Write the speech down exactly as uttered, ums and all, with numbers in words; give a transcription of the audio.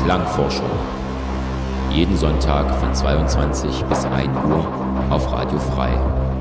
Klangforschung. Jeden Sonntag von zweiundzwanzig bis ein Uhr auf Radio Frei.